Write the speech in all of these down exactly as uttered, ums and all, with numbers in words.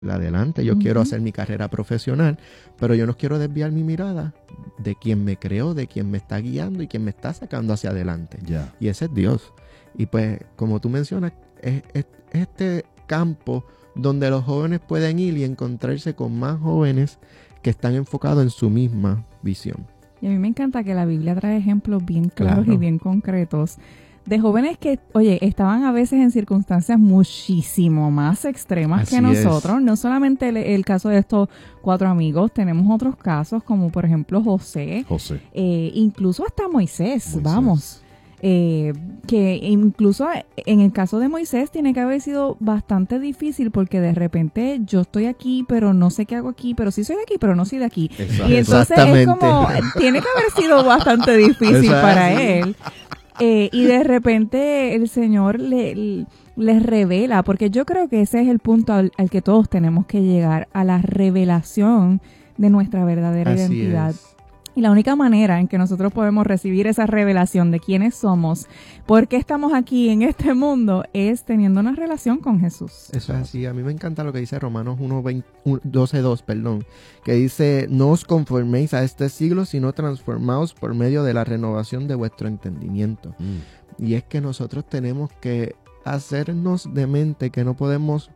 adelante, yo Uh-huh. quiero hacer mi carrera profesional, pero yo no quiero desviar mi mirada de quien me creó, de quien me está guiando y quien me está sacando hacia adelante. Ya. Y ese es Dios. Y pues, como tú mencionas, es, es este campo donde los jóvenes pueden ir y encontrarse con más jóvenes que están enfocados en su misma visión. Y a mí me encanta que la Biblia trae ejemplos bien claros Claro. y bien concretos de jóvenes que, oye, estaban a veces en circunstancias muchísimo más extremas Así que nosotros. es. No solamente el, el caso de estos cuatro amigos, tenemos otros casos como por ejemplo José, José. eh, incluso hasta Moisés, Moisés. vamos. Eh, que incluso en el caso de Moisés tiene que haber sido bastante difícil porque de repente yo estoy aquí, pero no sé qué hago aquí, pero sí soy de aquí, pero no soy de aquí. Exacto. Y entonces es Exactamente. como, tiene que haber sido bastante difícil Eso es para así. él. Eh, y de repente el Señor le, le- les revela, porque yo creo que ese es el punto al, al que todos tenemos que llegar, a la revelación de nuestra verdadera Así identidad. es. Y la única manera en que nosotros podemos recibir esa revelación de quiénes somos, por qué estamos aquí en este mundo, es teniendo una relación con Jesús. Eso es así. A mí me encanta lo que dice Romanos uno, doce, dos, perdón, que dice, no os conforméis a este siglo, sino transformaos por medio de la renovación de vuestro entendimiento. Mm. Y es que nosotros tenemos que hacernos de mente que no podemos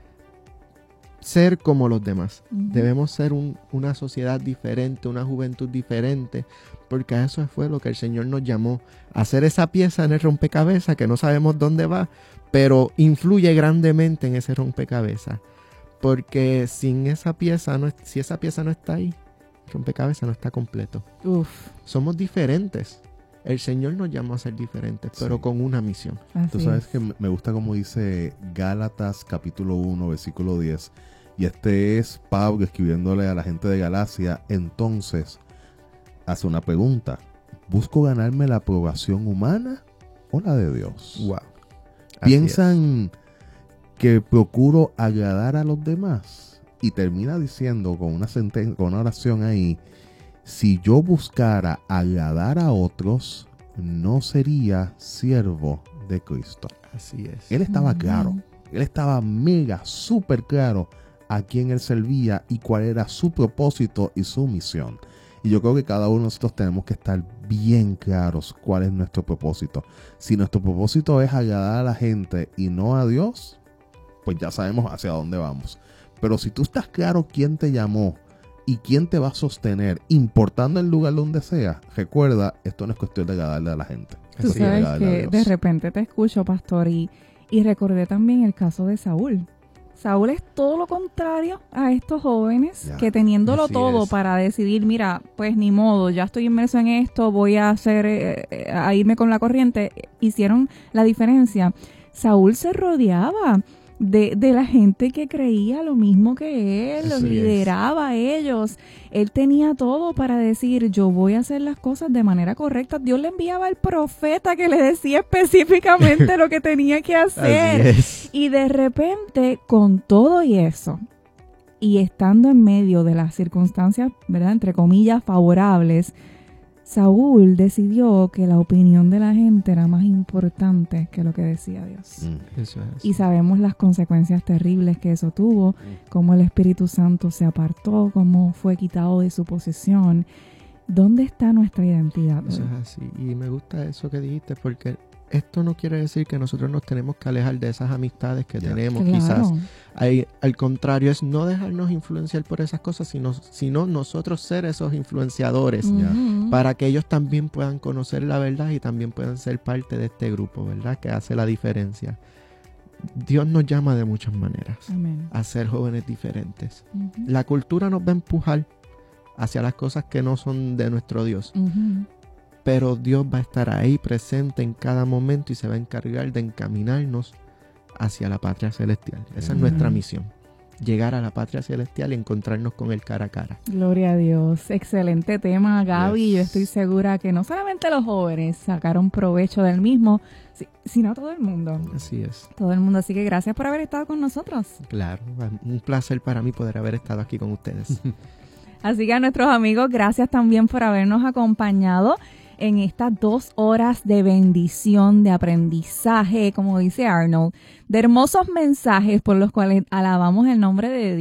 ser como los demás. Ujú. Debemos ser un- una sociedad diferente, una juventud diferente, porque a eso fue lo que el Señor nos llamó, a hacer esa pieza en el rompecabezas que no sabemos dónde va, pero influye grandemente en ese rompecabezas, porque sin esa pieza, no es- si esa pieza no está ahí, el rompecabezas no está completo. Uf, Somos diferentes. El Señor nos llamó a ser diferentes, pero Sí. con una misión. así Tú sabes es. que me me gusta como dice Gálatas capítulo uno, versículo diez. Y este es Pablo escribiéndole a la gente de Galacia. Entonces, hace una pregunta. ¿Busco ganarme la aprobación humana o la de Dios? Wow. ¿Piensan que procuro agradar a los demás? Y termina diciendo con una sentencia, con una oración ahí, si yo buscara agradar a otros, no sería siervo de Cristo. Así es. Él estaba Ujú. claro, él estaba mega, súper claro a quién él servía y cuál era su propósito y su misión. Y yo creo que cada uno de nosotros tenemos que estar bien claros cuál es nuestro propósito. Si nuestro propósito es agradar a la gente y no a Dios, pues ya sabemos hacia dónde vamos. Pero si tú estás claro quién te llamó y quién te va a sostener, importando el lugar donde sea, recuerda, esto no es cuestión de agradarle a la gente. Tú Esto es Así sabes agradarle a que Dios. de repente te escucho, pastor, y, y recordé también el caso de Saúl. Saúl es todo lo contrario a estos jóvenes Ya, que teniéndolo así todo es. para decidir, mira, pues ni modo, ya estoy inmerso en esto, voy a hacer, eh, eh, a irme con la corriente, hicieron la diferencia. Saúl se rodeaba de, de la gente que creía lo mismo que él, los Así es. lideraba a ellos. Él tenía todo para decir, yo voy a hacer las cosas de manera correcta. Dios le enviaba al profeta que le decía específicamente lo que tenía que hacer. Así es. Y de repente, con todo y eso, y estando en medio de las circunstancias, ¿verdad?, entre comillas, favorables, Saúl decidió que la opinión de la gente era más importante que lo que decía Dios. Mm. Eso es así. Y sabemos las consecuencias terribles que eso tuvo, cómo el Espíritu Santo se apartó, cómo fue quitado de su posición. ¿Dónde está nuestra identidad Eso hoy? es así. Y me gusta eso que dijiste, porque esto no quiere decir que nosotros nos tenemos que alejar de esas amistades que Ya. tenemos. Claro. Quizás Hay- al contrario, es no dejarnos influenciar por esas cosas, sino, sino nosotros ser esos influenciadores Ya. Ujú. para que ellos también puedan conocer la verdad y también puedan ser parte de este grupo, ¿verdad? Que hace la diferencia. Dios nos llama de muchas maneras Amén. a ser jóvenes diferentes. Ujú. La cultura nos va a empujar hacia las cosas que no son de nuestro Dios, Ujú. pero Dios va a estar ahí presente en cada momento y se va a encargar de encaminarnos hacia la patria celestial. Esa es Amén. nuestra misión, llegar a la patria celestial y encontrarnos con Él cara a cara. Gloria a Dios. Excelente tema, Gaby. Yes. Yo estoy segura que no solamente los jóvenes sacaron provecho del mismo, si- sino todo el mundo. Así es. Todo el mundo. Así que gracias por haber estado con nosotros. Claro, un placer para mí poder haber estado aquí con ustedes. Así que a nuestros amigos, gracias también por habernos acompañado en estas dos horas de bendición, de aprendizaje, como dice Arnold, de hermosos mensajes por los cuales alabamos el nombre de Dios.